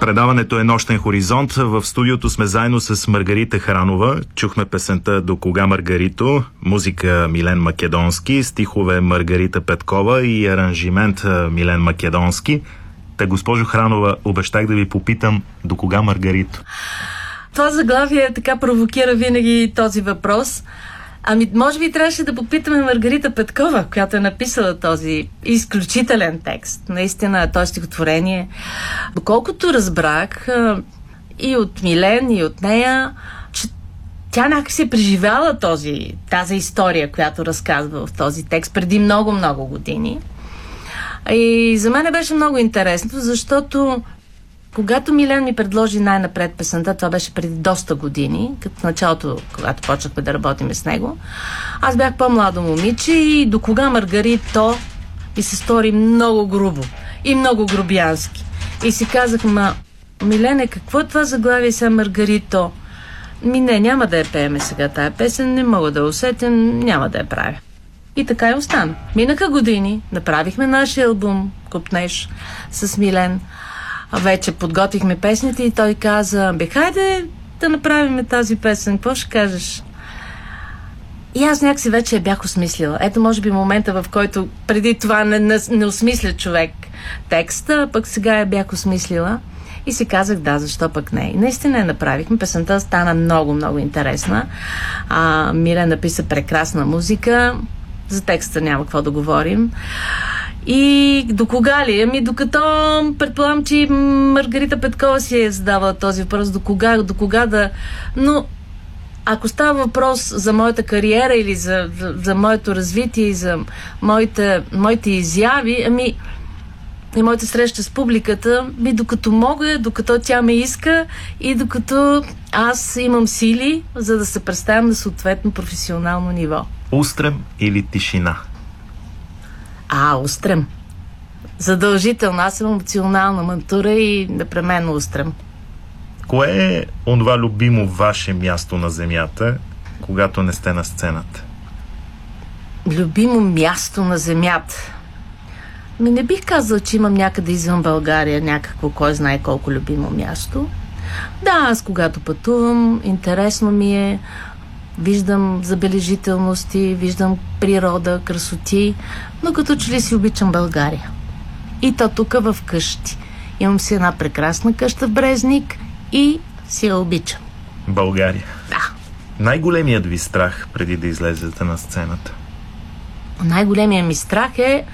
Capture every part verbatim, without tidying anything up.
Предаването е Нощен хоризонт. В студиото сме заедно с Маргарита Хранова. Чухме песента "До кога, Маргарито", музика Милен Македонски, стихове Маргарита Петкова и аранжимент Милен Македонски. Та, госпожо Хранова, обещах да ви попитам: до кога, Маргарито? Това заглавие така провокира винаги този въпрос. Ами, може би трябваше да попитаме Маргарита Петкова, която е написала този изключителен текст. Наистина, този стихотворение. Доколкото разбрах и от Милен, и от нея, че тя някак си е преживяла този, тази история, която разказва в този текст преди много-много години. И за мен беше много интересно, защото когато Милен ми предложи най-напред песента, това беше преди доста години, като в началото, когато почнахме да работим с него, аз бях по-младо момиче и "До кога, Маргарито" ми се стори много грубо и много грубянски. И си казах: ма, Милене, какво е това заглавие сега, Маргарито? Ми не, няма да я пееме сега тая песен, не мога да я усетя, няма да я правя. И така и остана. Минаха години, направихме нашия албум "Копнеш" с Милен. Вече подготвихме песните и той каза: бе, хайде да направим тази песен, какво ще кажеш? И аз някакси вече я бях осмислила. Ето, може би момента, в който преди това не, не, не осмисля човек текста, пък сега я бях осмислила и си казах: да, защо пък не. И наистина я направихме. Песента стана много, много интересна. А, Милен написа прекрасна музика. За текста няма какво да говорим. И до кога ли? Ами докато, предполагам, че Маргарита Петкова си е задавала този въпрос: до кога, до кога да... Но ако става въпрос за моята кариера или за, за, за моето развитие и за моите, моите изяви, ами и моята среща с публиката, ми докато мога, докато тя ме иска и докато аз имам сили, за да се представям на съответно професионално ниво. Устрем или тишина? А, устрем. Задължително. Аз съм емоционална мантура и непременно устрем. Кое е онова любимо ваше място на земята, когато не сте на сцената? Любимо място на земята? Ми не бих казала, че имам някъде извън България някакво, кой знае колко любимо място. Да, аз когато пътувам, интересно ми е, виждам забележителности, виждам природа, красоти, но като че ли си обичам България. И то тук в къщи. Имам си една прекрасна къща в Брезник и си я обичам. България. Да. Най-големият ви страх преди да излезете на сцената? Най-големият ми страх е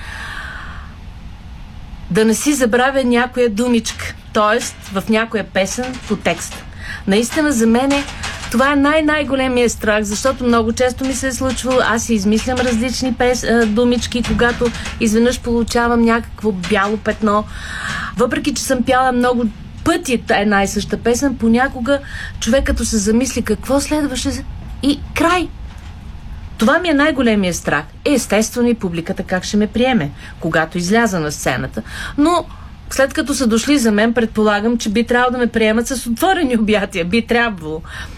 да не си забравя някоя думичка, т.е. в някоя песен по текст. Наистина за мен е това е най-най-големия страх, защото много често ми се е случвало, аз си измислям различни пес, а, думички, когато изведнъж получавам някакво бяло петно. Въпреки че съм пяла много пъти една и съща песен, понякога човек като се замисли какво следваше и край. Това ми е най-големия страх. Естествено и публиката как ще ме приеме, когато изляза на сцената. Но след като са дошли за мен, предполагам, че би трябвало да ме приемат с отворени обятия. Би трябвало.